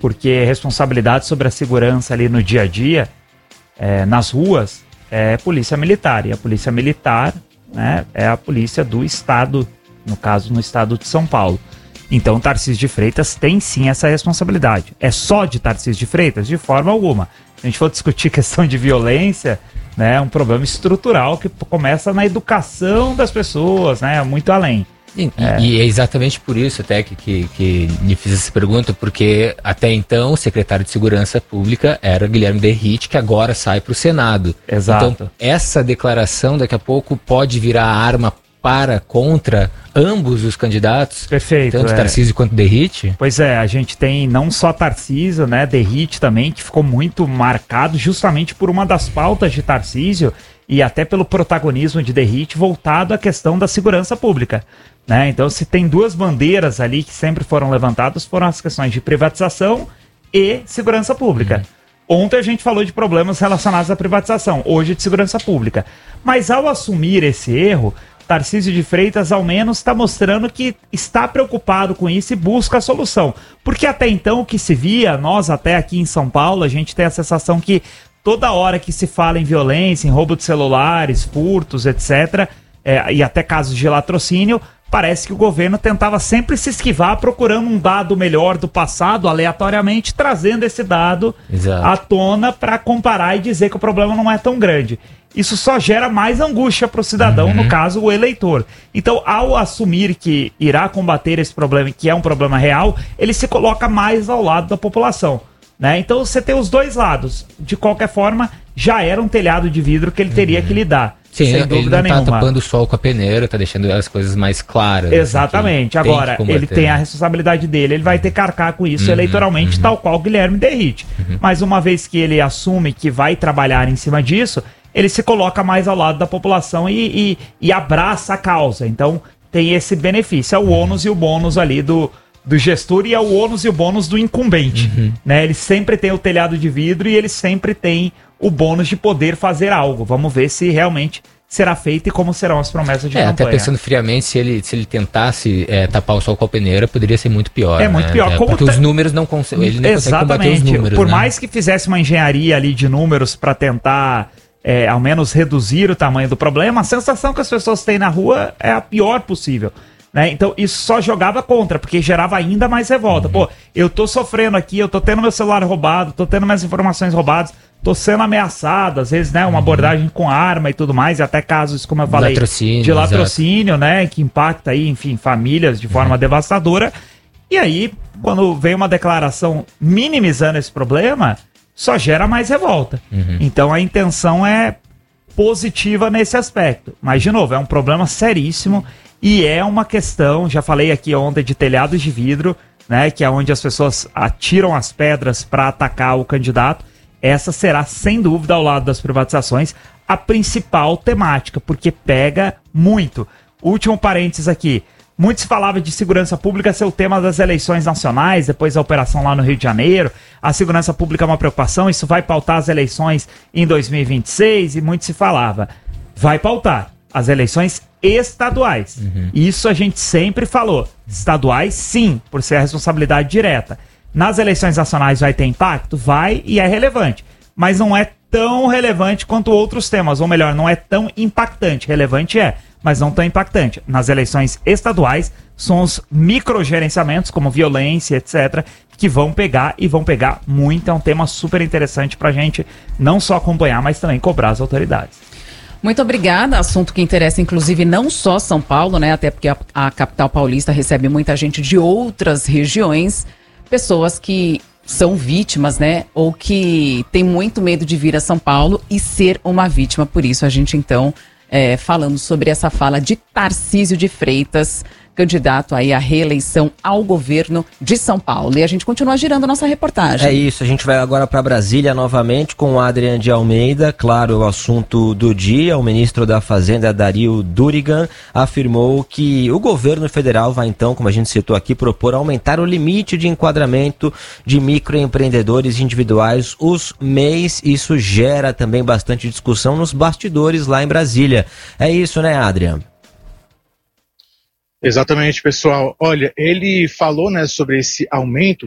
porque responsabilidade sobre a segurança ali no dia a dia, nas ruas, é polícia militar. E a polícia militar, né, é a polícia do estado, no caso, no estado de São Paulo. Então, Tarcísio de Freitas tem sim essa responsabilidade. É só de Tarcísio de Freitas? De forma alguma. Se a gente for discutir questão de violência, né, é um problema estrutural que começa na educação das pessoas, né, muito além. E é exatamente por isso até que lhe fiz essa pergunta, porque até então o secretário de Segurança Pública era Guilherme Derrite, que agora sai para o Senado. Exato. Então, essa declaração daqui a pouco pode virar arma contra ambos os candidatos. Perfeito. Tanto Tarcísio quanto Derrite. Pois é, a gente tem não só Tarcísio, né, Derrite também, que ficou muito marcado justamente por uma das pautas de Tarcísio e até pelo protagonismo de Derrite voltado à questão da segurança pública. Né? Então, se tem duas bandeiras ali que sempre foram levantadas, foram as questões de privatização e segurança pública. Ontem a gente falou de problemas relacionados à privatização, hoje de segurança pública. Mas ao assumir esse erro, Tarcísio de Freitas ao menos está mostrando que está preocupado com isso e busca a solução. Porque até então o que se via, nós até aqui em São Paulo, a gente tem a sensação que toda hora que se fala em violência, em roubo de celulares, furtos, etc., e até casos de latrocínio, parece que o governo tentava sempre se esquivar procurando um dado melhor do passado, aleatoriamente, trazendo esse dado à tona para comparar e dizer que o problema não é tão grande. Isso só gera mais angústia para o cidadão, no caso, o eleitor. Então, ao assumir que irá combater esse problema, que é um problema real, ele se coloca mais ao lado da população. Né? Então, você tem os dois lados. De qualquer forma, já era um telhado de vidro que ele teria que lidar. Sim, sem dúvida ele não nenhuma. Tá tapando o sol com a peneira, tá deixando as coisas mais claras. Exatamente. Assim, agora, ele tem a responsabilidade dele, ele vai ter que arcar com isso eleitoralmente, tal qual Guilherme Derrite. Mas uma vez que ele assume que vai trabalhar em cima disso, ele se coloca mais ao lado da população e abraça a causa. Então, tem esse benefício. É o ônus e o bônus ali do gestor e é o ônus e o bônus do incumbente. Né? Ele sempre tem o telhado de vidro e ele sempre tem o bônus de poder fazer algo. Vamos ver se realmente será feito e como serão as promessas de campanha. Até pensando friamente, se ele tentasse tapar o sol com a peneira, poderia ser muito pior. Muito pior. Porque os números não conseguem. Ele não consegue combater os números. Por mais que fizesse uma engenharia ali de números para tentar ao menos reduzir o tamanho do problema, a sensação que as pessoas têm na rua é a pior possível. Né? Então isso só jogava contra, porque gerava ainda mais revolta. Pô, eu tô sofrendo aqui, eu tô tendo meu celular roubado, tô tendo minhas informações roubadas, tô sendo ameaçado, às vezes, né, uma abordagem com arma e tudo mais, e até casos, como eu falei, de latrocínio, né, que impacta aí, enfim, famílias de forma devastadora. E aí, quando vem uma declaração minimizando esse problema, só gera mais revolta. Então a intenção é positiva nesse aspecto. Mas, de novo, é um problema seríssimo e é uma questão, já falei aqui ontem, de telhados de vidro, né, que é onde as pessoas atiram as pedras para atacar o candidato. Essa será, sem dúvida, ao lado das privatizações, a principal temática, porque pega muito. Último parênteses aqui. Muito se falava de segurança pública ser o tema das eleições nacionais, depois da operação lá no Rio de Janeiro. A segurança pública é uma preocupação, isso vai pautar as eleições em 2026, e muito se falava. Vai pautar as eleições estaduais. Isso a gente sempre falou. Estaduais, sim, por ser a responsabilidade direta. Nas eleições nacionais vai ter impacto? Vai, e é relevante. Mas não é tão relevante quanto outros temas. Ou melhor, não é tão impactante. Relevante mas não tão impactante. Nas eleições estaduais, são os microgerenciamentos, como violência, etc., que vão pegar e vão pegar muito. É um tema super interessante pra gente não só acompanhar, mas também cobrar as autoridades. Muito obrigada. Assunto que interessa, inclusive, não só São Paulo, né? Até porque a capital paulista recebe muita gente de outras regiões. Pessoas que são vítimas, né? Ou que têm muito medo de vir a São Paulo e ser uma vítima. Por isso, a gente, então, falando sobre essa fala de Tarcísio de Freitas, candidato aí à reeleição ao governo de São Paulo. E a gente continua girando a nossa reportagem. É isso, a gente vai agora para Brasília novamente com o Adrian de Almeida. Claro, o assunto do dia, o ministro da Fazenda, Dario Durigan, afirmou que o governo federal vai então, como a gente citou aqui, propor aumentar o limite de enquadramento de microempreendedores individuais, os MEIs. Isso gera também bastante discussão nos bastidores lá em Brasília. É isso, né, Adrian? Exatamente, pessoal. Olha, ele falou, né, sobre esse aumento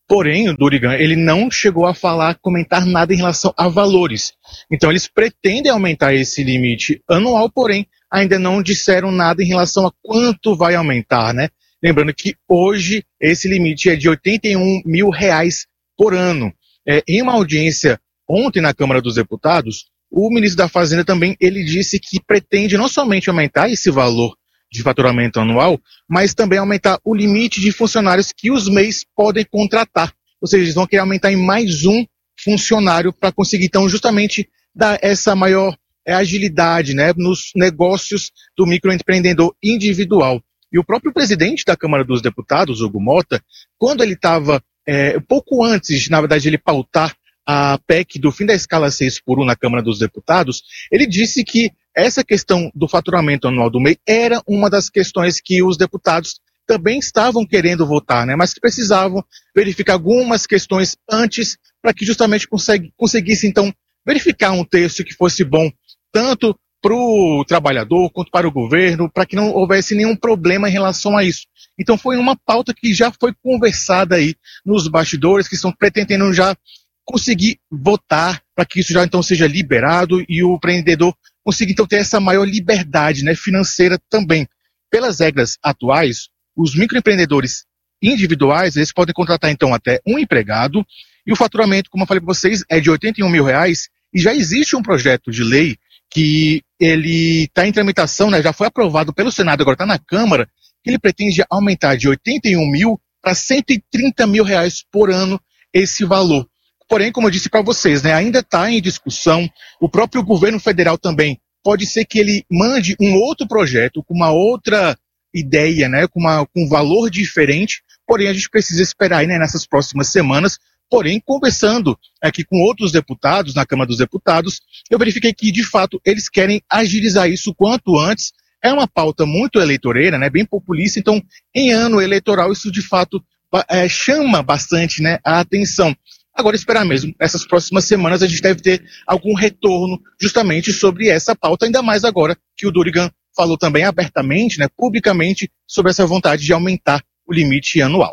Porém, o Durigan, ele não chegou a comentar nada em relação a valores. Então, eles pretendem aumentar esse limite anual, porém, ainda não disseram nada em relação a quanto vai aumentar, né? Lembrando que hoje esse limite é de R$81 mil por ano. Em uma audiência ontem na Câmara dos Deputados, o ministro da Fazenda também, ele disse que pretende não somente aumentar esse valor de faturamento anual, mas também aumentar o limite de funcionários que os MEIs podem contratar. Ou seja, eles vão querer aumentar em mais um funcionário para conseguir, então, justamente dar essa maior agilidade, né, nos negócios do microempreendedor individual. E o próprio presidente da Câmara dos Deputados, Hugo Mota, quando ele estava, pouco antes, na verdade, ele pautar a PEC do fim da escala 6x1 na Câmara dos Deputados, ele disse que essa questão do faturamento anual do MEI era uma das questões que os deputados também estavam querendo votar, né? Mas que precisavam verificar algumas questões antes para que justamente conseguisse, então, verificar um texto que fosse bom tanto para o trabalhador quanto para o governo, para que não houvesse nenhum problema em relação a isso. Então foi uma pauta que já foi conversada aí nos bastidores, que estão pretendendo já conseguir votar para que isso já então seja liberado e o empreendedor consiga então ter essa maior liberdade, né, financeira também. Pelas regras atuais, os microempreendedores individuais, eles podem contratar então até um empregado e o faturamento, como eu falei para vocês, é de R$81 mil e já existe um projeto de lei que ele está em tramitação, né, já foi aprovado pelo Senado, agora está na Câmara, que ele pretende aumentar de 81 mil para 130 mil reais por ano esse valor. Porém, como eu disse para vocês, né, ainda está em discussão. O próprio governo federal também pode ser que ele mande um outro projeto com uma outra ideia, né, com um valor diferente. Porém, a gente precisa esperar aí, né, nessas próximas semanas. Porém, conversando aqui com outros deputados na Câmara dos Deputados, eu verifiquei que, de fato, eles querem agilizar isso quanto antes. É uma pauta muito eleitoreira, né, bem populista. Então, em ano eleitoral, isso, de fato, chama bastante, né, a atenção. Agora, esperar mesmo. Nessas próximas semanas, a gente deve ter algum retorno justamente sobre essa pauta, ainda mais agora que o Durigan falou também abertamente, né, publicamente, sobre essa vontade de aumentar o limite anual.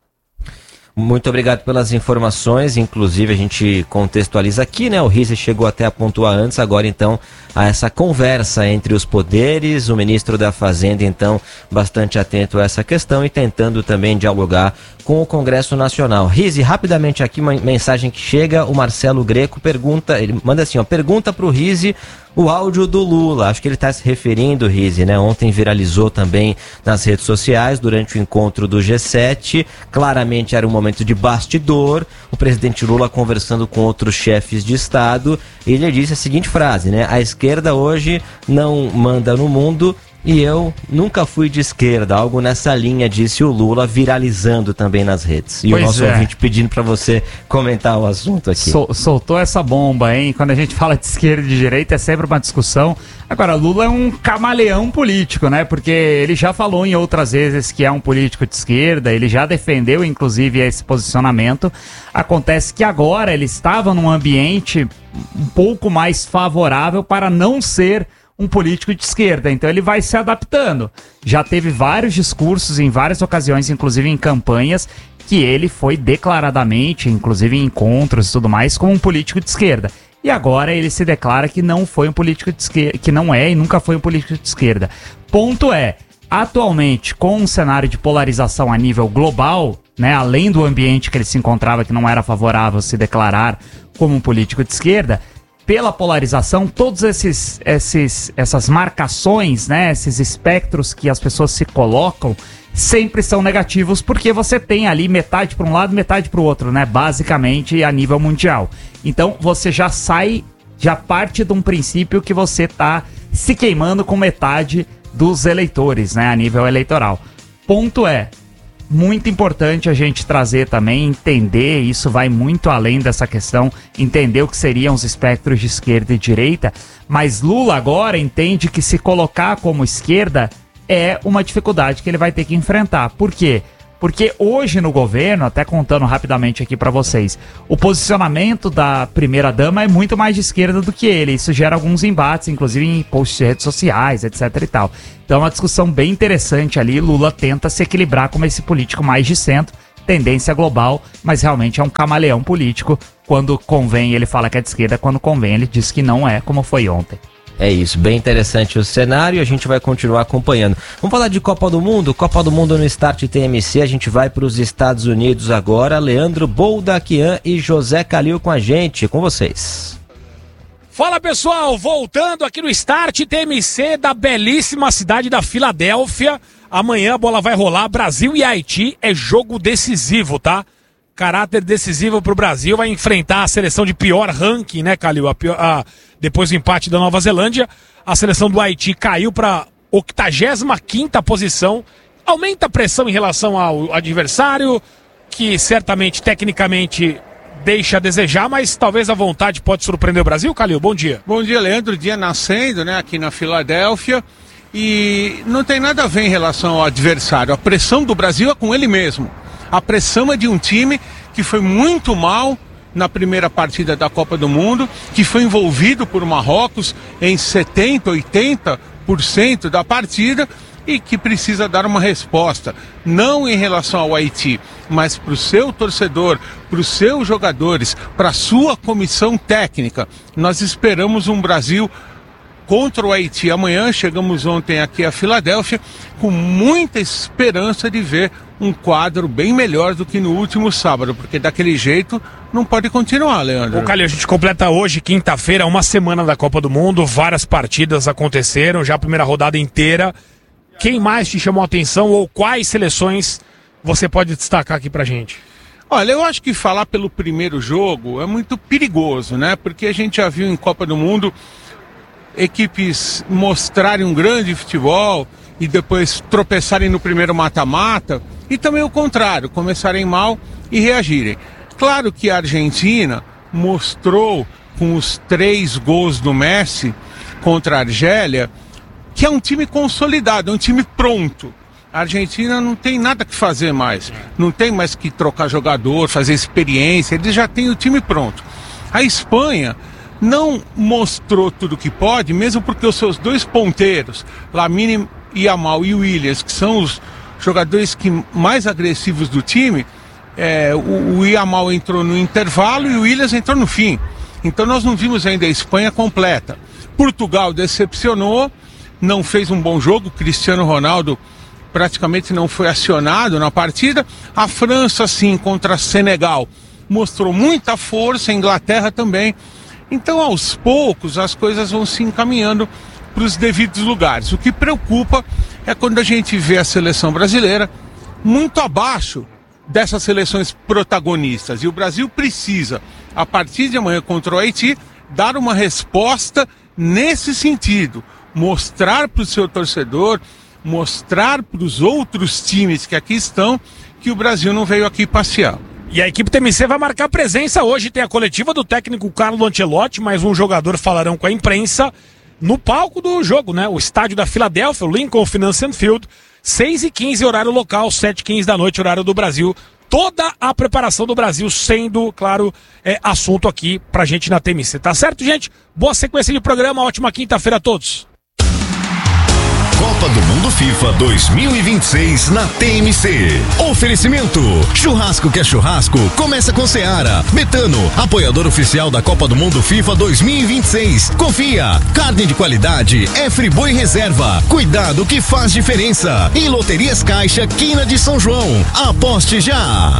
Muito obrigado pelas informações, inclusive a gente contextualiza aqui, né? O Rizzi chegou até a pontuar antes, agora então a essa conversa entre os poderes, o ministro da Fazenda então bastante atento a essa questão e tentando também dialogar com o Congresso Nacional. Rizzi, rapidamente aqui uma mensagem que chega, o Marcelo Greco pergunta, ele manda assim, ó, pergunta pro Rizzi o áudio do Lula, acho que ele está se referindo, Rizzi, né? Ontem viralizou também nas redes sociais, durante o encontro do G7, claramente era um momento de bastidor, o presidente Lula conversando com outros chefes de Estado, e ele disse a seguinte frase, né? A esquerda hoje não manda no mundo e eu nunca fui de esquerda, algo nessa linha, disse o Lula, viralizando também nas redes. E pois o nosso ouvinte pedindo para você comentar o assunto aqui. Soltou essa bomba, hein? Quando a gente fala de esquerda e de direita é sempre uma discussão. Agora, Lula é um camaleão político, né? Porque ele já falou em outras vezes que é um político de esquerda, ele já defendeu, inclusive, esse posicionamento. Acontece que agora ele estava num ambiente um pouco mais favorável para não ser um político de esquerda, então ele vai se adaptando. Já teve vários discursos em várias ocasiões, inclusive em campanhas, que ele foi declaradamente, inclusive em encontros e tudo mais, como um político de esquerda. E agora ele se declara que não foi um político de esquerda, que não é e nunca foi um político de esquerda. Ponto é, atualmente, com um cenário de polarização a nível global, né, além do ambiente que ele se encontrava, que não era favorável se declarar como um político de esquerda, pela polarização, todas essas marcações, né, esses espectros que as pessoas se colocam, sempre são negativos, porque você tem ali metade para um lado, metade para o outro, né, basicamente a nível mundial. Então você já parte de um princípio que você está se queimando com metade dos eleitores, né, a nível eleitoral. Ponto é, muito importante a gente trazer também, entender, isso vai muito além dessa questão, entender o que seriam os espectros de esquerda e direita, mas Lula agora entende que se colocar como esquerda é uma dificuldade que ele vai ter que enfrentar. Por quê? Porque hoje no governo, até contando rapidamente aqui pra vocês, o posicionamento da primeira-dama é muito mais de esquerda do que ele. Isso gera alguns embates, inclusive em posts de redes sociais, etc e tal. Então é uma discussão bem interessante ali. Lula tenta se equilibrar como esse político mais de centro, tendência global, mas realmente é um camaleão político. Quando convém ele fala que é de esquerda, quando convém ele diz que não é, como foi ontem. É isso, bem interessante o cenário e a gente vai continuar acompanhando. Vamos falar de Copa do Mundo? Copa do Mundo no Start TMC, a gente vai para os Estados Unidos agora. Leandro Boldaquian e José Calil com a gente, com vocês. Fala pessoal, voltando aqui no Start TMC da belíssima cidade da Filadélfia. Amanhã a bola vai rolar, Brasil e Haiti, é jogo decisivo, tá? Caráter decisivo pro Brasil, vai enfrentar a seleção de pior ranking, né, Calil? Depois do empate da Nova Zelândia, a seleção do Haiti caiu para 85ª posição. Aumenta a pressão em relação ao adversário, que certamente, tecnicamente, deixa a desejar, mas talvez a vontade pode surpreender o Brasil, Calil? Bom dia. Bom dia, Leandro. Dia nascendo, né, aqui na Filadélfia. E não tem nada a ver em relação ao adversário. A pressão do Brasil é com ele mesmo. A pressão é de um time que foi muito mal na primeira partida da Copa do Mundo, que foi envolvido por Marrocos em 70%, 80% da partida e que precisa dar uma resposta, não em relação ao Haiti, mas para o seu torcedor, para os seus jogadores, para a sua comissão técnica. Nós esperamos um Brasil contra o Haiti amanhã. Chegamos ontem aqui a Filadélfia com muita esperança de ver um quadro bem melhor do que no último sábado, porque daquele jeito não pode continuar, Leandro. Ô Calil, a gente completa hoje, quinta-feira, uma semana da Copa do Mundo, várias partidas aconteceram, já a primeira rodada inteira. Quem mais te chamou a atenção ou quais seleções você pode destacar aqui pra gente? Olha, eu acho que falar pelo primeiro jogo é muito perigoso, né? Porque a gente já viu em Copa do Mundo equipes mostrarem um grande futebol e depois tropeçarem no primeiro mata-mata, e também o contrário, começarem mal e reagirem. Claro que a Argentina mostrou com os 3 gols do Messi contra a Argélia que é um time consolidado, é um time pronto. A Argentina não tem nada que fazer mais, não tem mais que trocar jogador, fazer experiência, eles já têm o time pronto. A Espanha não mostrou tudo que pode, mesmo porque os seus 2 ponteiros, Lamine Yamal e Williams, que são os jogadores mais agressivos do time, o Yamal entrou no intervalo e o Williams entrou no fim. Então nós não vimos ainda a Espanha completa. Portugal decepcionou, não fez um bom jogo, Cristiano Ronaldo praticamente não foi acionado na partida. A França, sim, contra Senegal, mostrou muita força, a Inglaterra também. Então, aos poucos, as coisas vão se encaminhando para os devidos lugares. O que preocupa é quando a gente vê a seleção brasileira muito abaixo dessas seleções protagonistas. E o Brasil precisa, a partir de amanhã contra o Haiti, dar uma resposta nesse sentido. Mostrar para o seu torcedor, mostrar para os outros times que aqui estão, que o Brasil não veio aqui passear. E a equipe TMC vai marcar presença hoje. Tem a coletiva do técnico Carlo Ancelotti, mais um jogador falarão com a imprensa no palco do jogo, né? O estádio da Filadélfia, o Lincoln Financial Field, 6h15 horário local, 7h15 da noite horário do Brasil. Toda a preparação do Brasil sendo, claro, assunto aqui pra gente na TMC. Tá certo, gente? Boa sequência de programa, ótima quinta-feira a todos. Copa do Mundo FIFA 2026 na TMC. Oferecimento: churrasco que é churrasco, começa com Seara. Betano, apoiador oficial da Copa do Mundo FIFA 2026. Confia, carne de qualidade é Friboi Reserva. Cuidado que faz diferença. E Loterias Caixa, Quina de São João. Aposte já.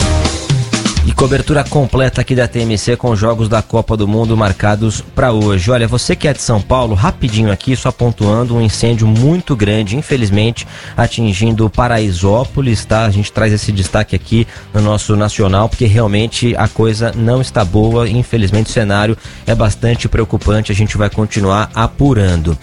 E cobertura completa aqui da TMC com jogos da Copa do Mundo marcados para hoje. Olha, você que é de São Paulo, rapidinho aqui, só pontuando, um incêndio muito grande, infelizmente, atingindo Paraisópolis, tá? A gente traz esse destaque aqui no nosso Nacional, porque realmente a coisa não está boa, infelizmente o cenário é bastante preocupante, a gente vai continuar apurando.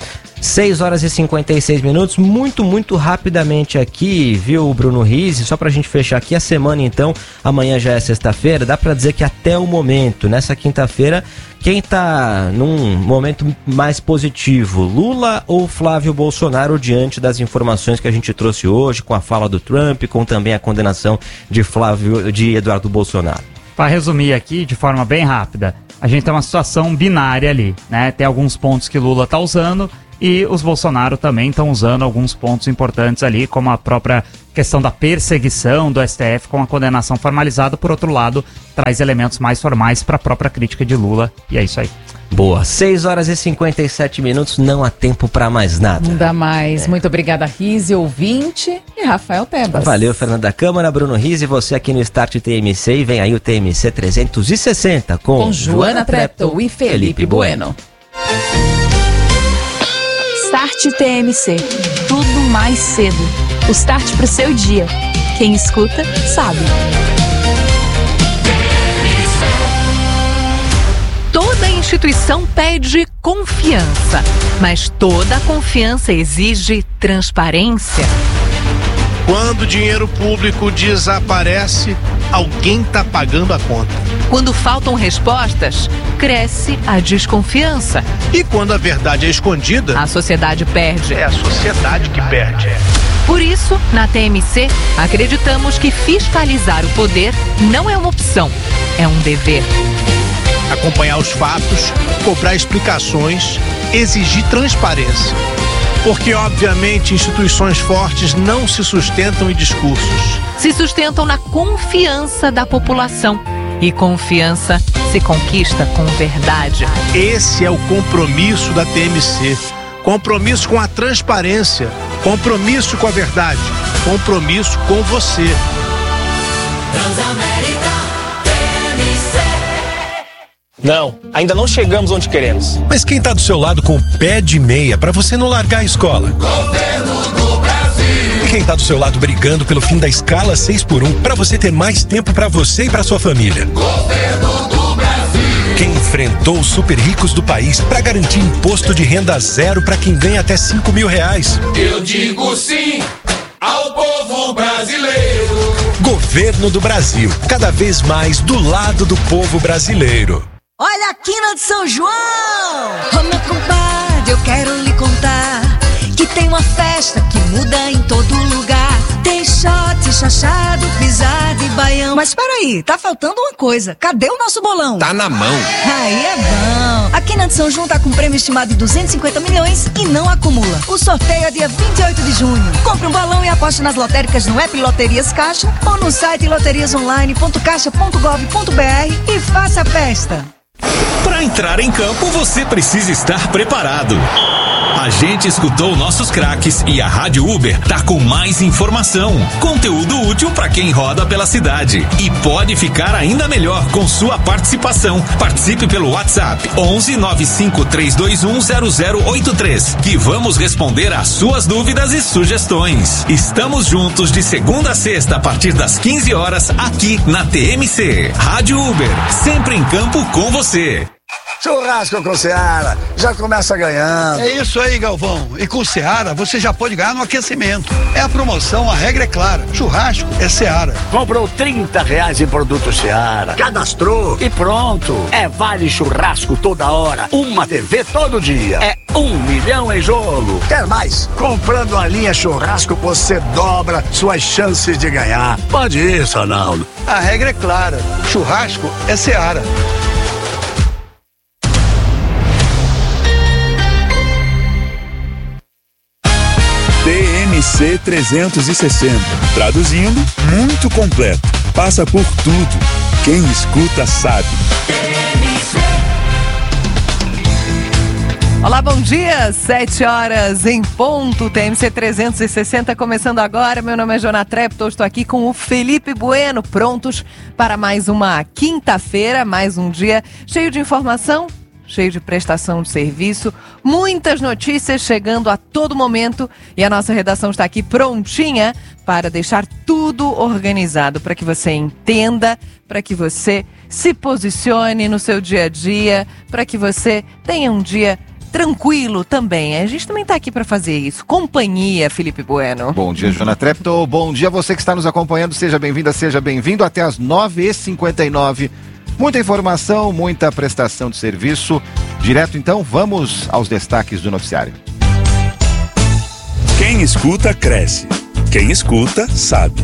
6h56, muito rapidamente aqui, viu, Bruno Rizzi? Só pra gente fechar aqui a semana então, amanhã já é sexta-feira, dá pra dizer que até o momento, nessa quinta-feira, quem tá num momento mais positivo, Lula ou Flávio Bolsonaro, diante das informações que a gente trouxe hoje, com a fala do Trump, com também a condenação de Eduardo Bolsonaro? Para resumir aqui de forma bem rápida, a gente tem uma situação binária ali, né? Tem alguns pontos que Lula tá usando e os Bolsonaro também estão usando alguns pontos importantes ali, como a própria questão da perseguição do STF com a condenação formalizada. Por outro lado, traz elementos mais formais para a própria crítica de Lula, e é isso aí. Boa, 6 horas e 57 minutos, não há tempo para mais nada. Não dá mais. Muito obrigada, Rizzi, ouvinte, e Rafael Tebas. Valeu, Fernanda Câmara, Bruno Rizzi, você aqui no Start TMC, e vem aí o TMC 360 com Joana Treptow e Felipe Bueno. Start TMC, tudo mais cedo. O start pro seu dia. Quem escuta, sabe. Toda instituição pede confiança, mas toda confiança exige transparência. Quando o dinheiro público desaparece, alguém está pagando a conta. Quando faltam respostas, cresce a desconfiança. E quando a verdade é escondida, a sociedade perde. É a sociedade que perde. Por isso, na TMC, acreditamos que fiscalizar o poder não é uma opção, é um dever. Acompanhar os fatos, cobrar explicações, exigir transparência. Porque, obviamente, instituições fortes não se sustentam em discursos. Se sustentam na confiança da população. E confiança se conquista com verdade. Esse é o compromisso da TMC. Compromisso com a transparência. Compromisso com a verdade. Compromisso com você. Transamérica TMC. Não, ainda não chegamos onde queremos. Mas quem tá do seu lado com o pé de meia pra você não largar a escola? Governo do Brasil. E quem tá do seu lado brigando pelo fim da escala 6x1 pra você ter mais tempo pra você e pra sua família? Governo do Brasil. Quem enfrentou os super ricos do país pra garantir imposto de renda zero pra quem ganha até R$5.000? Eu digo sim ao povo brasileiro. Governo do Brasil, cada vez mais do lado do povo brasileiro. Olha a quina de São João! Ô meu compadre, eu quero lhe contar que tem uma festa que muda em todo lugar. Tem shot, chachado, pisado e baião. Mas peraí, tá faltando uma coisa. Cadê o nosso bolão? Tá na mão. Aí é bom. A quina de São João tá com prêmio estimado de 250 milhões e não acumula. O sorteio é dia 28 de junho. Compre um bolão e aposte nas lotéricas no app Loterias Caixa ou no site loteriasonline.caixa.gov.br e faça a festa. Para entrar em campo, você precisa estar preparado. A gente escutou nossos craques e a Rádio Uber tá com mais informação, conteúdo útil para quem roda pela cidade e pode ficar ainda melhor com sua participação. Participe pelo WhatsApp 11 95 321 0083 que vamos responder às suas dúvidas e sugestões. Estamos juntos de segunda a sexta a partir das 15 horas aqui na TMC. Rádio Uber, sempre em campo com você. Churrasco com Seara, já começa ganhando. É isso aí, Galvão. E com Seara você já pode ganhar no aquecimento. É a promoção, a regra é clara. Churrasco é Seara. Comprou R$30 em produto Seara, cadastrou e pronto. É vale churrasco toda hora, uma TV todo dia. É 1 milhão em jogo. Quer mais? Comprando a linha churrasco você dobra suas chances de ganhar. Pode ir, Sonaldo. A regra é clara. Churrasco é Seara. TMC 360. Traduzindo, muito completo. Passa por tudo. Quem escuta sabe. Olá, bom dia. 7 horas em ponto. TMC 360 começando agora. Meu nome é Joana Treptow. Estou aqui com o Felipe Bueno, prontos para mais uma quinta-feira, mais um dia cheio de informação, cheio de prestação de serviço, muitas notícias chegando a todo momento e a nossa redação está aqui prontinha para deixar tudo organizado para que você entenda, para que você se posicione no seu dia a dia, para que você tenha um dia tranquilo também. A gente também está aqui para fazer isso. Companhia, Felipe Bueno. Bom dia, Joana Treptow. Bom dia a você que está nos acompanhando. Seja bem-vinda, seja bem-vindo até as 9h59. Muita informação, muita prestação de serviço. Direto então, vamos aos destaques do noticiário. Quem escuta, cresce. Quem escuta, sabe.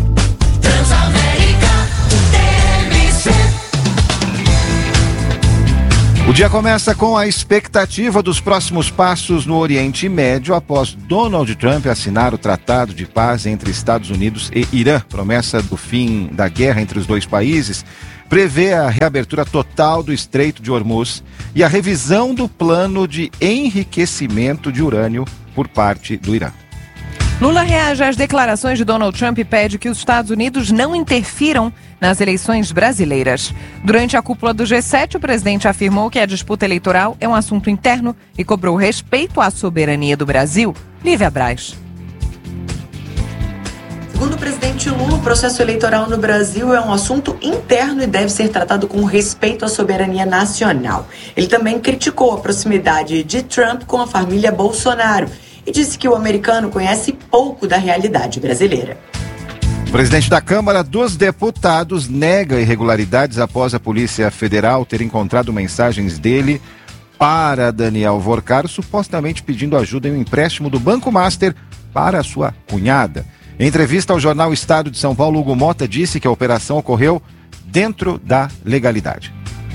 O O dia começa com a expectativa dos próximos passos no Oriente Médio após Donald Trump assinar o Tratado de Paz entre Estados Unidos e Irã. Promessa do fim da guerra entre os dois países prevê a reabertura total do Estreito de Hormuz e a revisão do plano de enriquecimento de urânio por parte do Irã. Lula reage às declarações de Donald Trump e pede que os Estados Unidos não interfiram nas eleições brasileiras. Durante a cúpula do G7, o presidente afirmou que a disputa eleitoral é um assunto interno e cobrou respeito à soberania do Brasil. Lívia Braz. Segundo o presidente Lula, o processo eleitoral no Brasil é um assunto interno e deve ser tratado com respeito à soberania nacional. Ele também criticou a proximidade de Trump com a família Bolsonaro e disse que o americano conhece pouco da realidade brasileira. O presidente da Câmara dos Deputados nega irregularidades após a Polícia Federal ter encontrado mensagens dele para Daniel Vorcaro, supostamente pedindo ajuda em um empréstimo do Banco Master para a sua cunhada. Em entrevista ao jornal Estado de São Paulo, Hugo Mota disse que a operação ocorreu dentro da legalidade.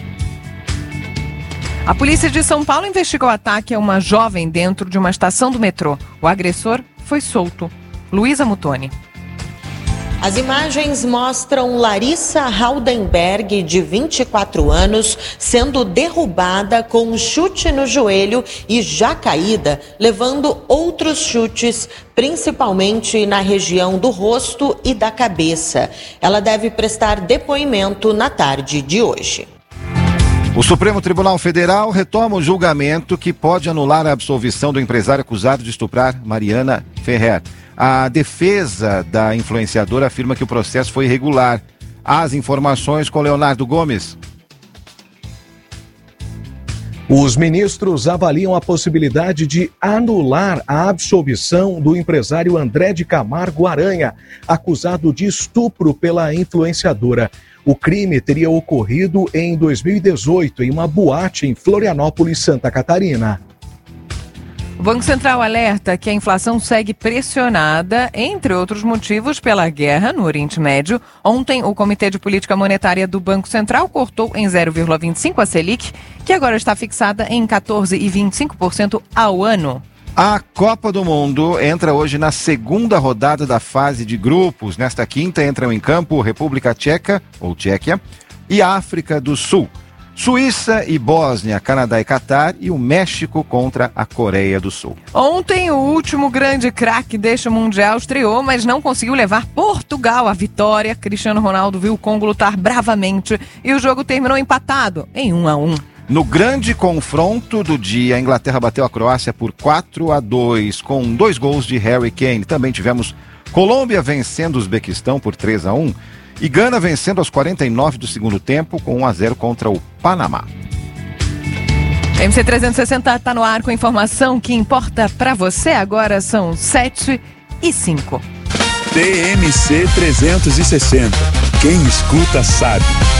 A polícia de São Paulo investigou o ataque a uma jovem dentro de uma estação do metrô. O agressor foi solto. Luísa Mutoni. As imagens mostram Larissa Haldenberg, de 24 anos, sendo derrubada com um chute no joelho e já caída, levando outros chutes, principalmente na região do rosto e da cabeça. Ela deve prestar depoimento na tarde de hoje. O Supremo Tribunal Federal retoma o julgamento que pode anular a absolvição do empresário acusado de estuprar Mariana Ferrer. A defesa da influenciadora afirma que o processo foi irregular. As informações com Leonardo Gomes. Os ministros avaliam a possibilidade de anular a absolvição do empresário André de Camargo Aranha, acusado de estupro pela influenciadora. O crime teria ocorrido em 2018 em uma boate em Florianópolis, Santa Catarina. O Banco Central alerta que a inflação segue pressionada, entre outros motivos, pela guerra no Oriente Médio. Ontem, o Comitê de Política Monetária do Banco Central cortou em 0,25 a Selic, que agora está fixada em 14,25% ao ano. A Copa do Mundo entra hoje na segunda rodada da fase de grupos. Nesta quinta entram em campo República Tcheca, ou Tchequia, e África do Sul. Suíça e Bósnia, Canadá e Catar e o México contra a Coreia do Sul. Ontem, o último grande craque deste Mundial estreou, mas não conseguiu levar Portugal à vitória. Cristiano Ronaldo viu o Congo lutar bravamente e o jogo terminou empatado em 1-1. No grande confronto do dia, a Inglaterra bateu a Croácia por 4-2, com 2 gols de Harry Kane. Também tivemos Colômbia vencendo o Uzbequistão por 3-1 e Gana vencendo aos 49 do segundo tempo com 1-0 contra o Panamá. MC 360 está no ar com informação que importa para você. Agora são 7h05. TMC 360. Quem escuta sabe.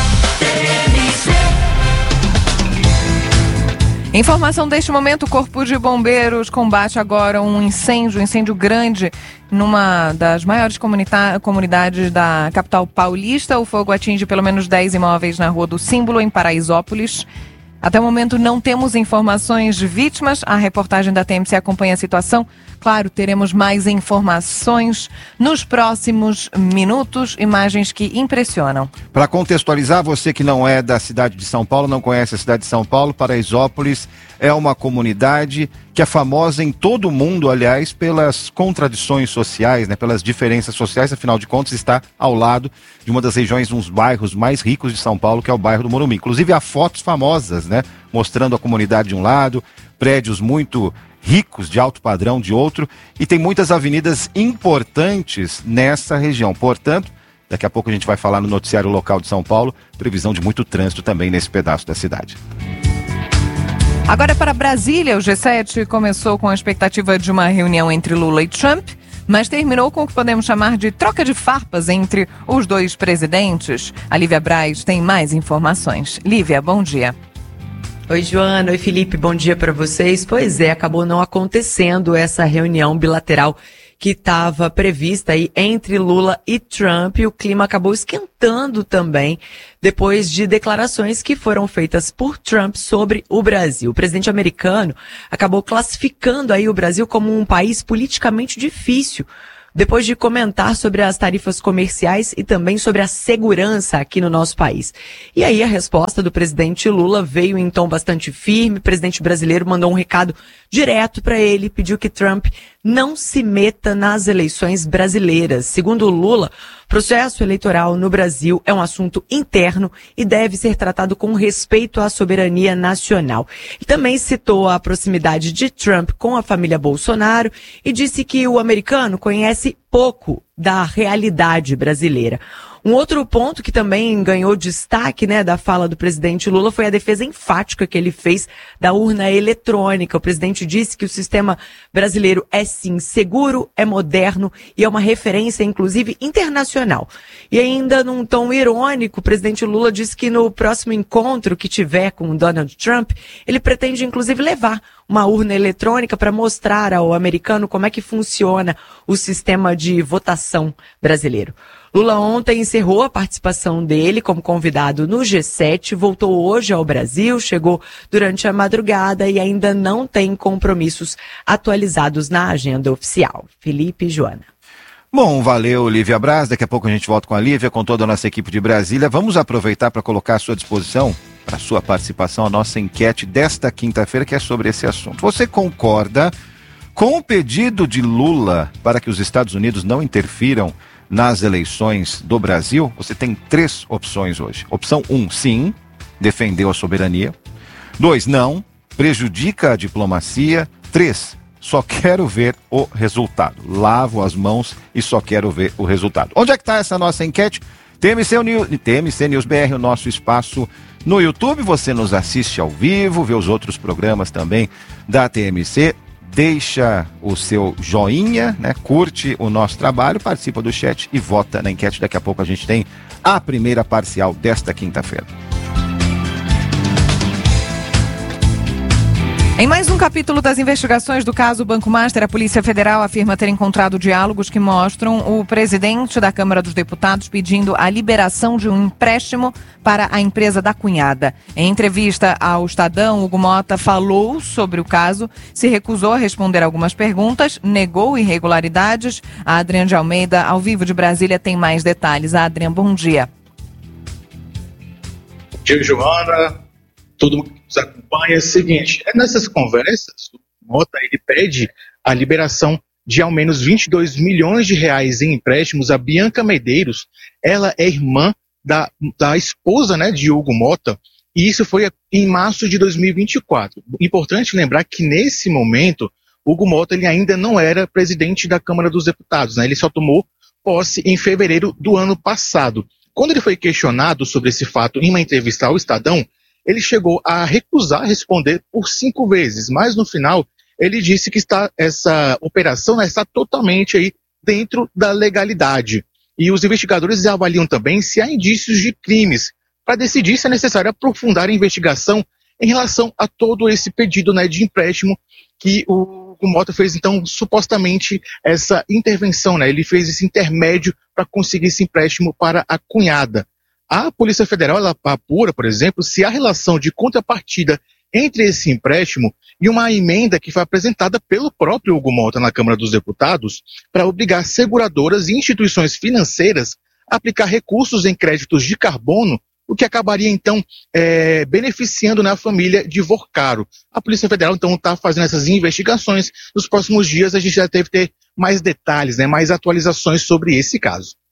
Informação deste momento: o Corpo de Bombeiros combate agora um incêndio grande numa das maiores comunidades da capital paulista. O fogo atinge pelo menos 10 imóveis na Rua do Símbolo, em Paraisópolis. Até o momento não temos informações de vítimas. A reportagem da TMC acompanha a situação. Claro, teremos mais informações nos próximos minutos, imagens que impressionam. Para contextualizar, você que não é da cidade de São Paulo, não conhece a cidade de São Paulo, Paraisópolis é uma comunidade que é famosa em todo o mundo, aliás, pelas contradições sociais, né, pelas diferenças sociais. Afinal de contas, está ao lado de uma das regiões, uns bairros mais ricos de São Paulo, que é o bairro do Morumbi. Inclusive, há fotos famosas, né, mostrando a comunidade de um lado, prédios muito ricos de alto padrão de outro, e tem muitas avenidas importantes nessa região. Portanto, daqui a pouco a gente vai falar no noticiário local de São Paulo, previsão de muito trânsito também nesse pedaço da cidade. Agora para Brasília, o G7 começou com a expectativa de uma reunião entre Lula e Trump, mas terminou com o que podemos chamar de troca de farpas entre os dois presidentes. A Lívia Braz tem mais informações. Lívia, bom dia. Oi, Joana. Oi, Felipe. Bom dia para vocês. Pois é, acabou não acontecendo essa reunião bilateral que estava prevista aí entre Lula e Trump. E o clima acabou esquentando também depois de declarações que foram feitas por Trump sobre o Brasil. O presidente americano acabou classificando aí o Brasil como um país politicamente difícil, depois de comentar sobre as tarifas comerciais e também sobre a segurança aqui no nosso país. E aí a resposta do presidente Lula veio em tom bastante firme. O presidente brasileiro mandou um recado direto para ele, pediu que Trump não se meta nas eleições brasileiras. Segundo Lula, o processo eleitoral no Brasil é um assunto interno e deve ser tratado com respeito à soberania nacional. E também citou a proximidade de Trump com a família Bolsonaro e disse que o americano conhece pouco da realidade brasileira. Um outro ponto que também ganhou destaque, da fala do presidente Lula foi a defesa enfática que ele fez da urna eletrônica. O presidente disse que o sistema brasileiro é sim seguro, é moderno e é uma referência, inclusive, internacional. E ainda num tom irônico, o presidente Lula disse que no próximo encontro que tiver com Donald Trump, ele pretende, inclusive, levar uma urna eletrônica para mostrar ao americano como é que funciona o sistema de votação brasileiro. Lula ontem encerrou a participação dele como convidado no G7, voltou hoje ao Brasil, chegou durante a madrugada e ainda não tem compromissos atualizados na agenda oficial. Felipe e Joana. Bom, valeu, Lívia Braz. Daqui a pouco a gente volta com a Lívia, com toda a nossa equipe de Brasília. Vamos aproveitar para colocar à sua disposição, para a sua participação, a nossa enquete desta quinta-feira, que é sobre esse assunto. Você concorda com o pedido de Lula para que os Estados Unidos não interfiram nas eleições do Brasil? Você tem 3 opções hoje. Opção 1, sim, defendeu a soberania. 2, não, prejudica a diplomacia. 3, só quero ver o resultado. Lavo as mãos e só quero ver o resultado. Onde é que está essa nossa enquete? TMC News BR, o nosso espaço no YouTube. Você nos assiste ao vivo, vê os outros programas também da TMC. Deixa o seu joinha, curte o nosso trabalho, participa do chat e vota na enquete. Daqui a pouco a gente tem a primeira parcial desta quinta-feira. Em mais um capítulo das investigações do caso Banco Master, a Polícia Federal afirma ter encontrado diálogos que mostram o presidente da Câmara dos Deputados pedindo a liberação de um empréstimo para a empresa da cunhada. Em entrevista ao Estadão, Hugo Mota falou sobre o caso, se recusou a responder algumas perguntas, negou irregularidades. A Adriana de Almeida, ao vivo de Brasília, tem mais detalhes. Adriana, bom dia. Bom dia, Joana. Todo mundo que nos acompanha é o seguinte, nessas conversas, o Mota ele pede a liberação de ao menos 22 milhões de reais em empréstimos a Bianca Medeiros. Ela é irmã da esposa, de Hugo Mota, e isso foi em março de 2024. Importante lembrar que nesse momento, Hugo Mota ele ainda não era presidente da Câmara dos Deputados, ele só tomou posse em fevereiro do ano passado. Quando ele foi questionado sobre esse fato em uma entrevista ao Estadão, ele chegou a recusar responder por 5 vezes, mas no final ele disse que essa operação está totalmente aí dentro da legalidade. E os investigadores avaliam também se há indícios de crimes, para decidir se é necessário aprofundar a investigação em relação a todo esse pedido de empréstimo que o Mota fez, então, supostamente, essa intervenção, ele fez esse intermédio para conseguir esse empréstimo para a cunhada. A Polícia Federal ela apura, por exemplo, se há relação de contrapartida entre esse empréstimo e uma emenda que foi apresentada pelo próprio Hugo Mota na Câmara dos Deputados para obrigar seguradoras e instituições financeiras a aplicar recursos em créditos de carbono, o que acabaria, então, beneficiando a família de Vorcaro. A Polícia Federal, então, está fazendo essas investigações. Nos próximos dias a gente já deve ter mais detalhes, mais atualizações sobre esse caso.